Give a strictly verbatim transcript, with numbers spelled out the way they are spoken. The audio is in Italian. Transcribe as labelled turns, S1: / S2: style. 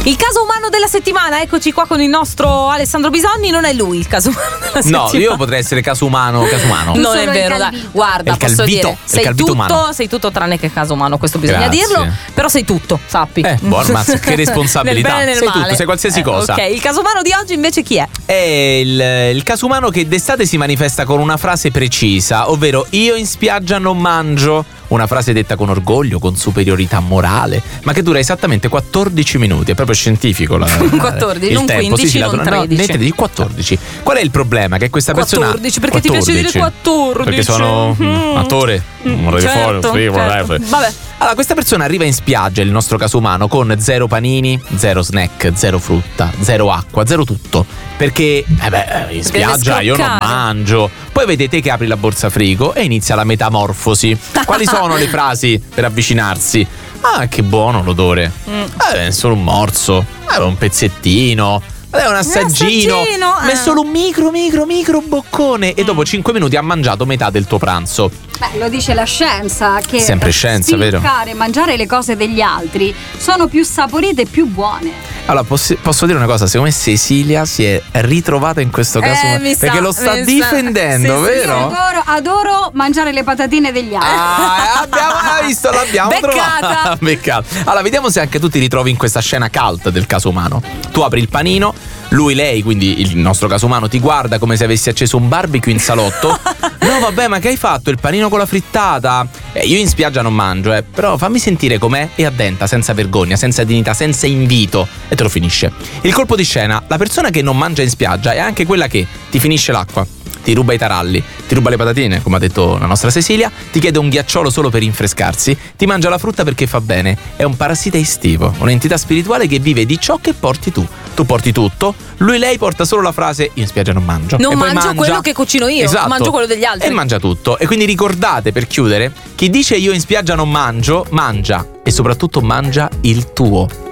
S1: Il caso umano della settimana, eccoci qua con il nostro Alessandro Bisogni. Non è lui il caso umano della settimana.
S2: No, io potrei essere caso umano, caso umano.
S1: Non è vero, dai. Guarda,
S2: il
S1: posso
S2: calvito,
S1: dire, sei
S2: il
S1: tutto,
S2: umano.
S1: sei tutto tranne che caso umano, questo bisogna
S2: Grazie.
S1: dirlo, però sei tutto, sappi.
S2: Eh, buon mazzo, che responsabilità.
S1: Nel bene e nel
S2: sei
S1: male.
S2: tutto, sei qualsiasi
S1: Eh,
S2: cosa.
S1: Ok, il caso umano di oggi invece chi è?
S2: È il, il caso umano che d'estate si manifesta con una frase precisa, ovvero io in spiaggia non mangio. Una frase detta con orgoglio, con superiorità morale, ma che dura esattamente quattordici minuti. È proprio scientifico la,
S1: quattordici,
S2: il
S1: non
S2: tempo.
S1: quindici,
S2: sì, sì,
S1: non
S2: la,
S1: tredici.
S2: No, di quattordici. Qual è il problema? Che questa persona
S1: quattordici, perché ti piace dire quattordici?
S2: Perché sono
S1: Mm.
S2: attore.
S1: Mm,
S2: Vorrei
S1: certo,
S2: fuori, sì,
S1: certo.
S2: vorrei.
S1: Vabbè.
S2: Allora, questa persona arriva in spiaggia, il nostro caso umano, con zero panini, zero snack, zero frutta, zero acqua, zero tutto. Perché, eh beh, in spiaggia io non mangio. Poi vedete che apri la borsa frigo e inizia la metamorfosi. Quali sono le frasi per avvicinarsi? Ah, che buono l'odore. Mm. Eh, solo un morso. Eh, un pezzettino. È un assaggino,
S1: un assaggino
S2: ma è
S1: eh.
S2: solo un micro micro micro boccone. E dopo cinque minuti ha mangiato metà del tuo pranzo.
S3: Beh, lo dice la scienza che
S2: sempre scienza, vero?
S3: Spiccare, mangiare le cose degli altri sono più saporite e più buone.
S2: Allora, posso, posso dire una cosa? Secondo me Cecilia si è ritrovata in questo caso
S1: Eh, mi
S2: perché
S1: sa,
S2: lo sta
S1: mi sa.
S2: difendendo,
S1: Sì, sì,
S2: vero?
S3: Io adoro, adoro mangiare le patatine degli altri.
S2: Ah, abbiamo visto, l'abbiamo
S1: Beccata.
S2: trovata. Beccata. Allora, vediamo se anche tu ti ritrovi in questa scena cult del caso umano. Tu apri il panino, lui, lei, quindi il nostro caso umano, ti guarda come se avessi acceso un barbecue in salotto. No, vabbè, ma che hai fatto? Il panino con la frittata? Eh, io in spiaggia non mangio, eh, però fammi sentire com'è e addenta, senza vergogna, senza dignità, senza invito. E te lo finisce. Il colpo di scena, la persona che non mangia in spiaggia è anche quella che ti finisce l'acqua, ti ruba i taralli, ti ruba le patatine, come ha detto la nostra Cecilia, ti chiede un ghiacciolo solo per rinfrescarsi, ti mangia la frutta perché fa bene. È un parassita estivo, un'entità spirituale che vive di ciò che porti tu. Tu porti tutto, lui, lei porta solo la frase io in spiaggia non mangio.
S1: Non
S2: e poi
S1: mangio
S2: mangia,
S1: quello che cucino io,
S2: esatto,
S1: mangio quello degli altri.
S2: E mangia tutto. E quindi ricordate, per chiudere, chi dice io in spiaggia non mangio, mangia e soprattutto mangia il tuo.